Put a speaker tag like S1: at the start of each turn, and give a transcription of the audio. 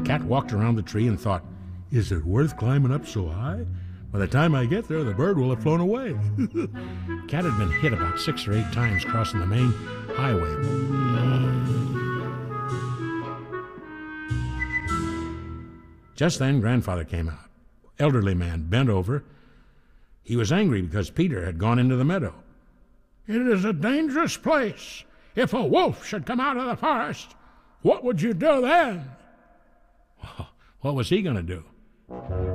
S1: Cat walked around the tree and thought, "Is it worth climbing up so high? By the time I get there, the bird will have flown away." Cat had been hit about 6 or 8 times crossing the main highway. Just then, Grandfather came out. Elderly man, bent over. He was angry because Peter had gone into the meadow. "It is a dangerous place. If a wolf should come out of the forest, what would you do then?" What was he going to do?